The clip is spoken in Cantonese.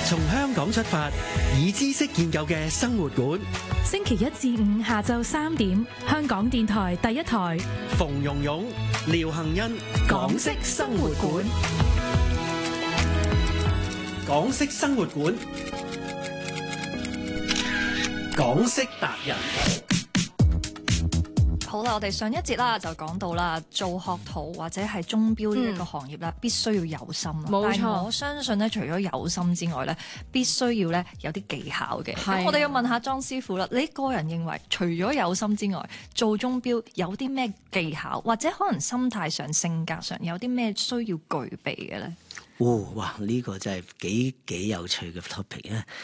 從香港出發，以知識建構嘅生活館。 星期一至五下晝3點，香港電台第一台。 馮蓉蓉、廖杏恩，港式生活館。港式生活館，港式達人。 好啦，我哋上一節啦就講到啦，做學徒或者係鐘錶呢一個行業啦，必須要有心。 冇錯。 但係我相信咧，除咗有心之外咧，必須要咧有啲技巧嘅。咁我哋要問下莊師傅啦，你個人認為除咗有心之外，做鐘錶有啲咩技巧，或者可能心態上、性格上有啲咩需要具備嘅咧？ 哇！呢個真係幾有趣嘅 topic 啊！